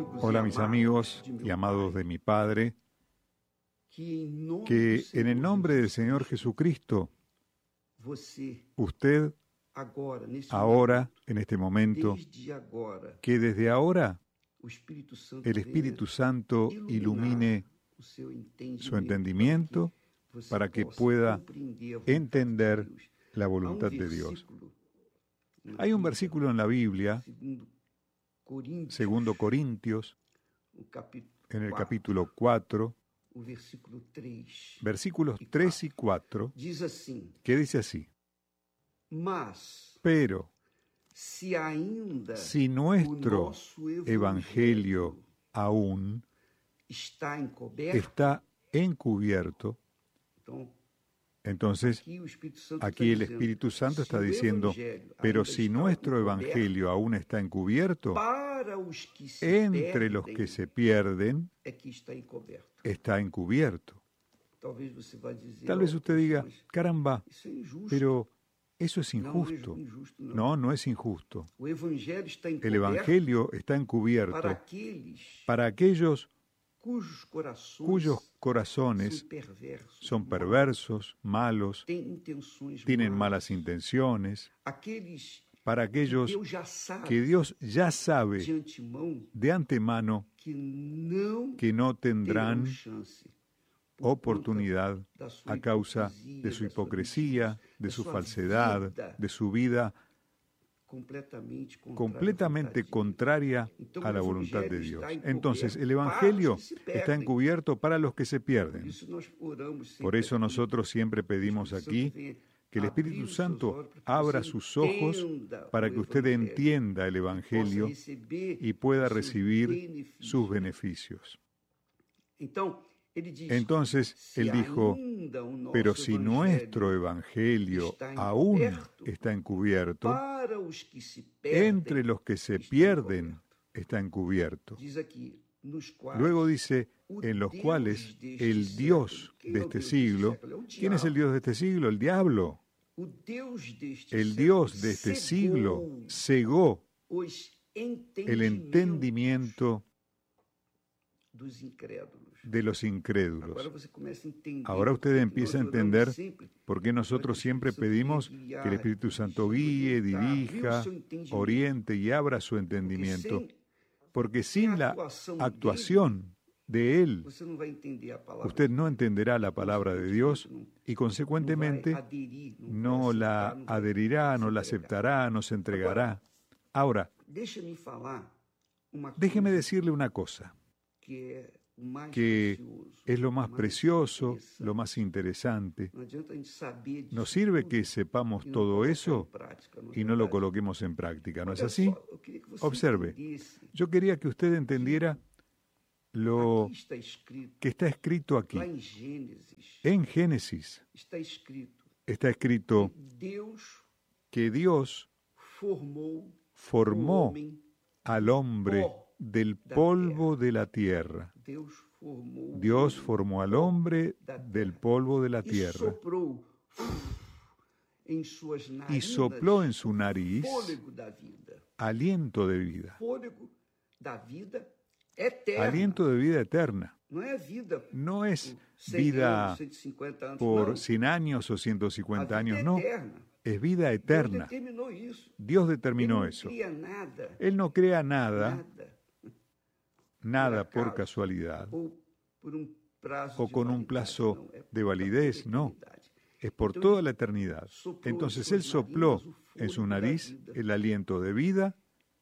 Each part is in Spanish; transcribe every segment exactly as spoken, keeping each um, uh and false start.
Hola mis amigos y amados de mi Padre, que en el nombre del Señor Jesucristo, usted ahora, en este momento, que desde ahora el Espíritu Santo ilumine su entendimiento para que pueda entender la voluntad de Dios. Hay un versículo en la Biblia, segundo Corintios, en el capítulo cuatro, versículos tres y cuatro, que dice así: pero si nuestro evangelio aún está encubierto, entonces aquí el Espíritu Santo está diciendo, pero si nuestro evangelio aún está encubierto, entre los que se pierden está encubierto. Tal vez usted diga, caramba, pero eso es injusto. No, no es injusto. El evangelio está encubierto para aquellos cuyos corazones son perversos, malos, tienen malas intenciones, para aquellos que Dios ya sabe de antemano que no tendrán oportunidad a causa de su hipocresía, de su falsedad, de su vida completamente contraria a la voluntad de Dios. Entonces, el Evangelio está encubierto para los que se pierden. Por eso nosotros siempre pedimos aquí que el Espíritu Santo abra sus ojos para que usted entienda el Evangelio y pueda recibir sus beneficios. Entonces, él dijo, pero si nuestro Evangelio aún está encubierto, entre los que se pierden está encubierto. Luego dice, en los cuales el Dios de este siglo, ¿quién es el Dios de este siglo? El diablo. El Dios de este siglo cegó el entendimiento de los incrédulos. Ahora usted empieza a entender por qué nosotros siempre pedimos que el Espíritu Santo guíe, dirija, oriente y abra su entendimiento. Porque sin la actuación de Él, usted no entenderá la palabra de Dios y, consecuentemente, no la adherirá, no la aceptará, no se entregará. Ahora, déjeme decirle una cosa, que es lo más precioso, lo más interesante. Nos sirve que sepamos todo eso y no lo coloquemos en práctica, ¿no es así? Observe, yo quería que usted entendiera lo que está escrito aquí. En Génesis está escrito que Dios formó al hombre del polvo de la tierra. Dios formó al hombre del polvo de la tierra y sopló en su nariz aliento de vida. Aliento de vida eterna. No es vida por cien años o ciento cincuenta años, no. Es vida eterna. Dios determinó eso. Él no crea nada, nada por casualidad o con un plazo de validez, no. Es por toda la eternidad. Entonces Él sopló en su nariz el aliento de vida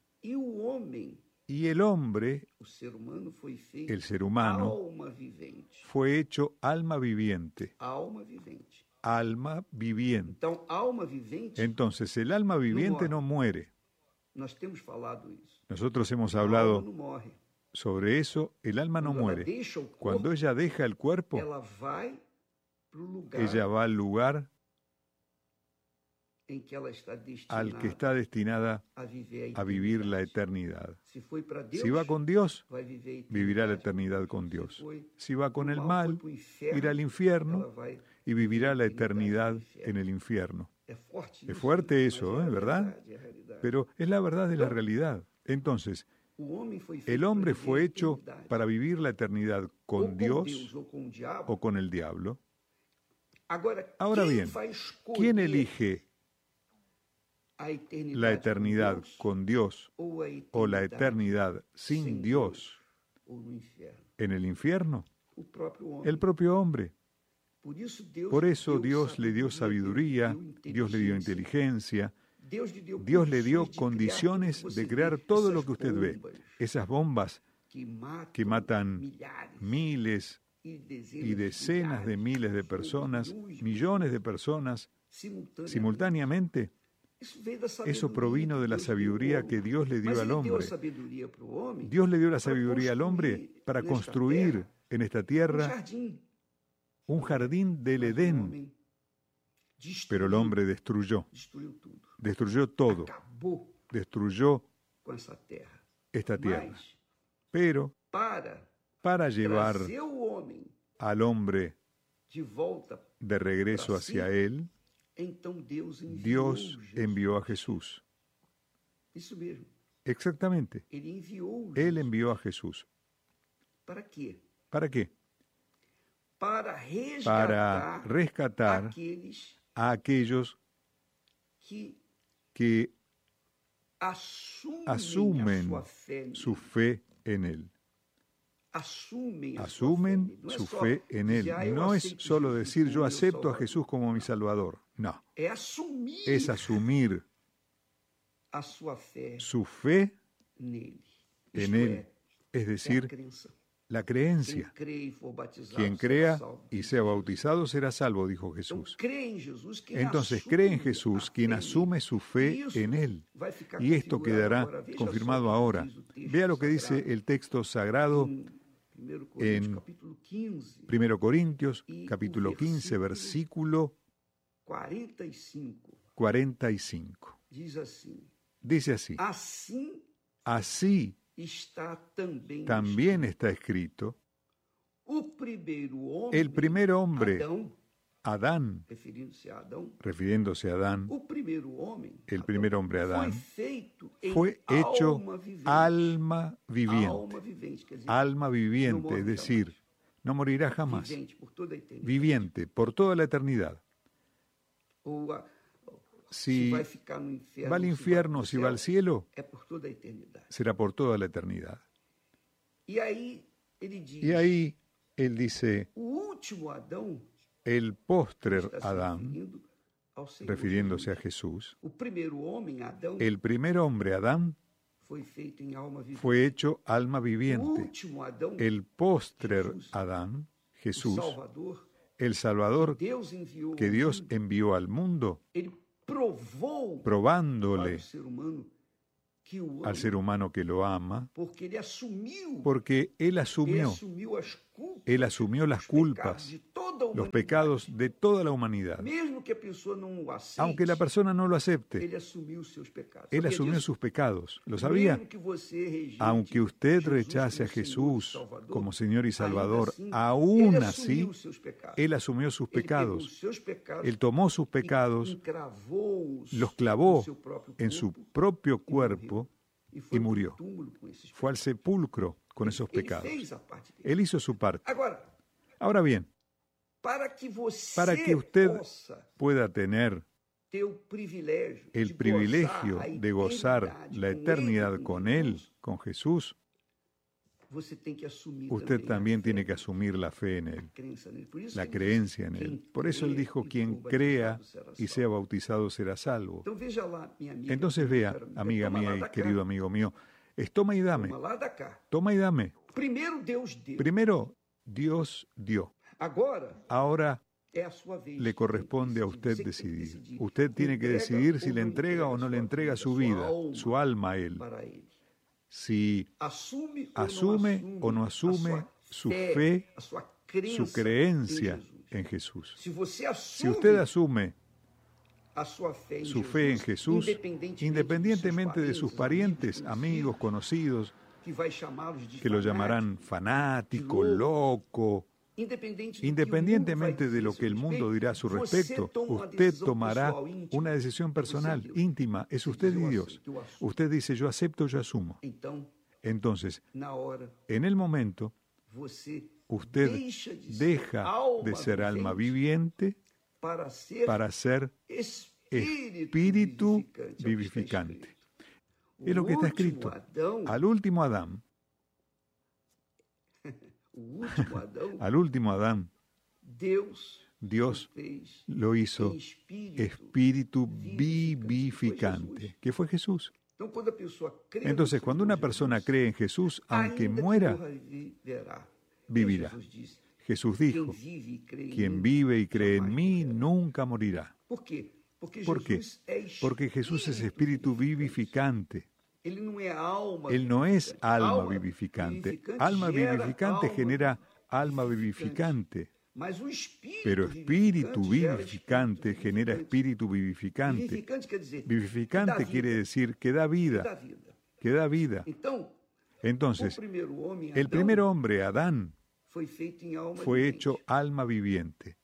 y el hombre, el ser humano, fue hecho alma viviente. Alma viviente. Entonces, el alma viviente no muere. Nosotros hemos hablado sobre eso. El alma no muere. Cuando ella deja el cuerpo, ella va al lugar al que está destinada a vivir la eternidad. Si va con Dios, vivirá la eternidad con Dios. Si va con el mal, irá al infierno y vivirá la eternidad en el infierno. Es fuerte eso, ¿eh? ¿Verdad? Pero es la verdad de la realidad. Entonces, El hombre fue hecho para vivir la eternidad con Dios o con el diablo. Ahora bien, ¿quién elige la eternidad con Dios o la eternidad sin Dios en el infierno? El propio hombre. Por eso Dios le dio sabiduría, Dios le dio inteligencia, Dios le dio condiciones de crear todo lo que usted ve. Esas bombas que matan miles y decenas de miles de personas, millones de personas simultáneamente. Eso provino de la sabiduría que Dios le dio al hombre. Dios le dio la sabiduría al hombre para construir en esta tierra un jardín del Edén. Pero el hombre destruyó. Destruyó todo. Destruyó esta tierra. Pero para llevar al hombre de regreso hacia él, Dios envió a Jesús. Exactamente. Él envió a Jesús. ¿Para qué? ¿Para qué? Para resgatar, Para rescatar a aquellos que asumen su fe en Él. Asumen su fe en Él. No es solo decir yo acepto a Jesús como mi Salvador. No. Es asumir su fe en Él. Es decir, la creencia. Quien crea y sea bautizado será salvo, dijo Jesús. Entonces cree en Jesús quien asume su fe en Él. Y esto quedará confirmado ahora. Vea lo que dice el texto sagrado en primero Corintios, capítulo quince, versículo cuarenta y cinco. Dice así: Así también está escrito, el primer hombre, Adán, refiriéndose a Adán, el primer hombre Adán, fue hecho alma viviente, alma viviente, es decir, no morirá jamás, viviente por toda la eternidad. Si va al infierno, si va al cielo, será por toda la eternidad. Y ahí él dice, el postrer Adán, refiriéndose a Jesús, el primer hombre Adán fue hecho alma viviente. El postrer Adán, Jesús, el Salvador que Dios envió al mundo, probándole al ser humano que lo ama, porque Él asumió, Él asumió las culpas, los pecados de toda la humanidad. Aunque la persona no lo acepte, Él asumió sus pecados. ¿Lo sabía? Aunque usted rechace a Jesús como Señor y Salvador, aún así, Él asumió sus pecados. Él tomó sus pecados, los clavó en su propio cuerpo y murió. Fue al sepulcro con esos pecados. Él hizo su parte. Ahora bien, para que usted pueda tener el privilegio de gozar la eternidad con Él, con Jesús, usted también tiene que asumir la fe en Él, la creencia en Él. Por eso Él dijo, quien crea y sea bautizado será salvo. Entonces vea, amiga mía y querido amigo mío, es toma y dame, toma y dame. Primero, Dios dio. Ahora le corresponde a usted decidir. Usted tiene que decidir si le entrega o no le entrega su vida, su alma a Él. Si asume o no asume su fe, su creencia en Jesús. Si usted asume su fe en Jesús, independientemente de sus parientes, amigos, conocidos, que lo llamarán fanático, loco, independientemente de lo que el mundo dirá a su respecto, usted tomará una decisión personal, íntima, es usted y Dios. Usted dice, yo acepto, yo asumo. Entonces, en el momento, usted deja de ser alma viviente para ser espíritu vivificante. Es lo que está escrito. Al último Adán, al último Adán, Dios lo hizo espíritu vivificante, que fue Jesús. Entonces, cuando una persona cree en Jesús, aunque muera, vivirá. Jesús dijo, quien vive y cree en mí nunca morirá. ¿Por qué? Porque Jesús es espíritu vivificante. Él no es alma vivificante. Alma vivificante genera alma vivificante. Pero espíritu vivificante genera espíritu vivificante. Vivificante quiere decir que da vida, que da vida. Entonces, el primer hombre, Adán, fue hecho alma viviente.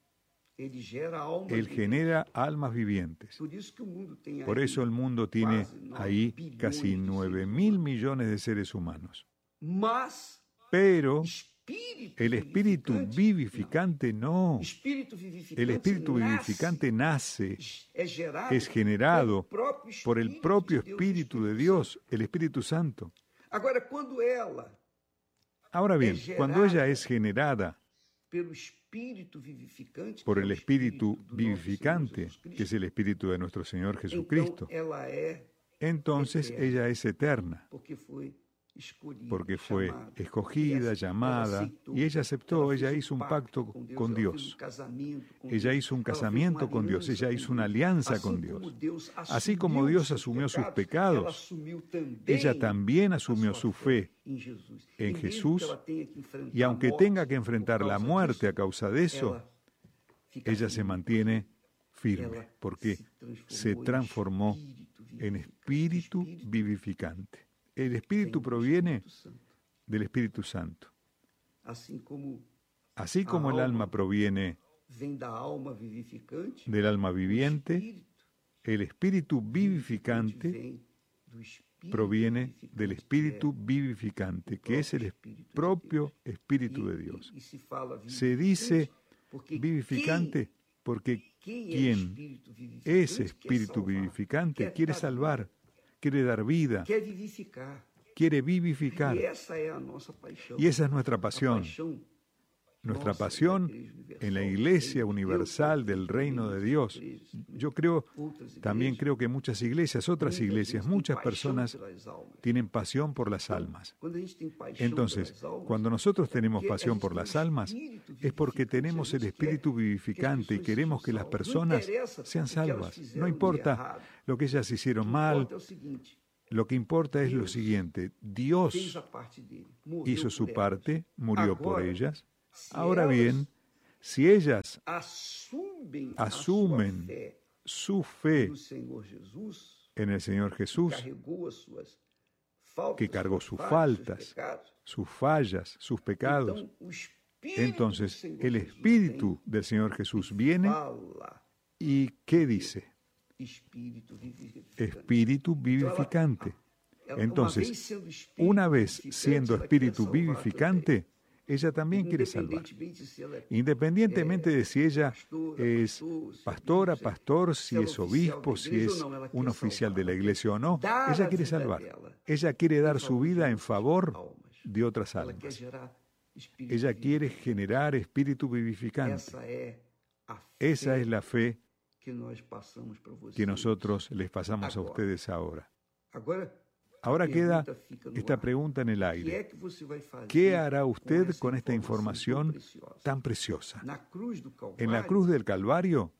Él genera almas vivientes. Por eso el mundo tiene ahí casi nueve mil millones de seres humanos. Pero el espíritu vivificante no. El espíritu vivificante nace, es generado por el propio Espíritu de Dios, el Espíritu Santo. Ahora bien, cuando ella es generada por el Espíritu vivificante, que es el Espíritu de nuestro Señor Jesucristo, entonces ella es eterna, porque fue escogida, llamada, y ella aceptó, ella hizo un pacto con Dios. Ella hizo un casamiento con Dios, ella hizo una alianza con Dios. Así como Dios asumió sus pecados, ella también asumió su fe en Jesús, y aunque tenga que enfrentar la muerte a causa de eso, ella se mantiene firme, porque se transformó en espíritu vivificante. El Espíritu proviene del Espíritu Santo. Así como el alma proviene del alma viviente, el Espíritu vivificante proviene del Espíritu vivificante, que es el propio Espíritu de Dios. Se dice vivificante porque quien es Espíritu vivificante quiere salvar, quiere dar vida, quiere vivificar. Y esa es nuestra pasión. Nuestra pasión en la Iglesia Universal del Reino de Dios. Yo creo, también creo que muchas iglesias, otras iglesias, muchas personas tienen pasión por las almas. Entonces, cuando nosotros tenemos pasión por las almas, es porque tenemos el Espíritu vivificante y queremos que las personas sean salvas. No importa lo que ellas hicieron mal, lo que importa es lo siguiente: Dios hizo su parte, murió por ellas. Ahora bien, si ellas asumen su fe en el Señor Jesús, que cargó sus faltas, sus fallas, sus pecados, entonces el Espíritu del Señor Jesús viene y ¿qué dice? Espíritu vivificante. Entonces, una vez siendo espíritu vivificante, ella también quiere salvar. Independientemente de si ella es pastora, pastor, si es obispo, si es un oficial de la iglesia o no, ella quiere salvar. Ella quiere dar su vida en favor de otras almas. Ella quiere generar espíritu vivificante. Esa es la fe que nosotros les pasamos a ustedes ahora. Ahora queda esta pregunta en el aire. ¿Qué hará usted con esta información tan preciosa? En la cruz del Calvario,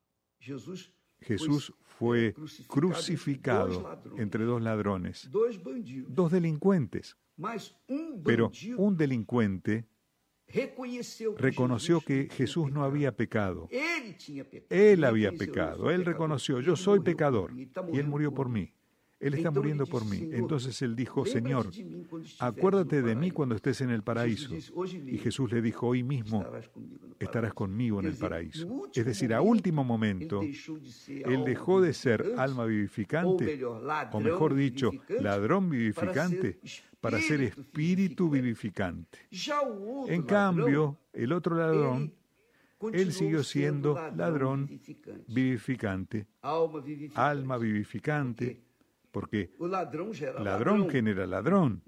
Jesús fue crucificado entre dos ladrones, dos delincuentes. Pero un delincuente reconoció que Jesús no había pecado. Él había pecado. Él reconoció, yo soy pecador, y Él murió por mí. Él está muriendo por mí. Entonces él dijo, Señor, acuérdate de mí cuando estés en el paraíso. Y Jesús le dijo, hoy mismo estarás conmigo en el paraíso. Es decir, a último momento, él dejó de ser alma vivificante, o mejor dicho, ladrón vivificante, para ser espíritu vivificante. En cambio, el otro ladrón, él siguió siendo ladrón vivificante, alma vivificante, porque ladrón genera ladrón.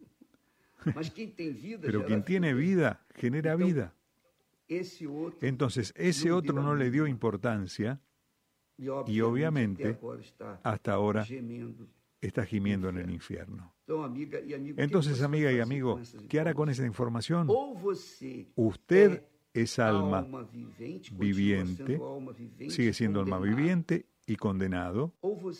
Pero quien tiene vida, genera vida. Entonces, ese otro no le dio importancia y obviamente hasta ahora está gimiendo en el infierno. Entonces, amiga y amigo, ¿qué hará con esa información? Usted es alma viviente, sigue siendo alma viviente y condenado,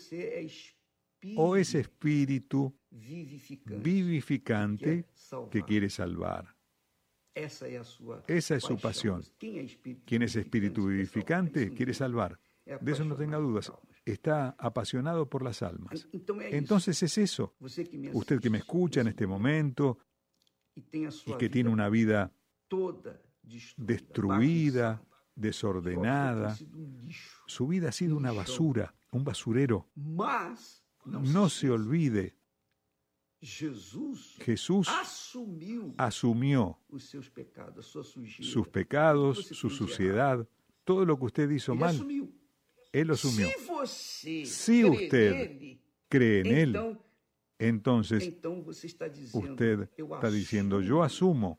o es espíritu vivificante que quiere salvar. Esa es su pasión. ¿Quién es espíritu vivificante? Quiere salvar. De eso no tenga dudas. Está apasionado por las almas. Entonces es eso. Usted que me escucha en este momento y que tiene una vida destruida, desordenada, su vida ha sido una basura, un basurero. No se olvide, Jesús asumió sus pecados, su suciedad, todo lo que usted hizo mal. Él lo asumió. Si usted cree en Él, entonces usted está diciendo, yo asumo,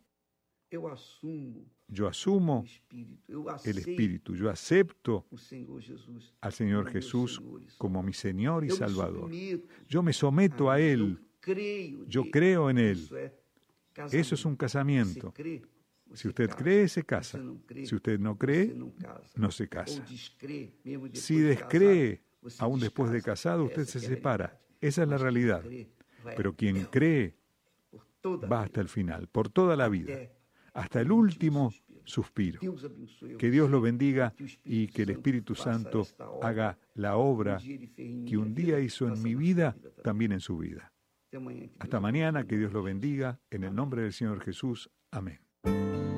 yo asumo el Espíritu, yo acepto al Señor Jesús como mi Señor y Salvador. Yo me someto a Él, yo creo en Él. Eso es un casamiento. Si usted cree, se casa. Si usted no cree, no se casa. Si descree, aún después de casado, usted se separa. Esa es la realidad. Pero quien cree va hasta el final, por toda la vida, hasta el último suspiro. Que Dios lo bendiga y que el Espíritu Santo haga la obra que un día hizo en mi vida, también en su vida. Hasta mañana, que Dios lo bendiga, en el nombre del Señor Jesús. Amén.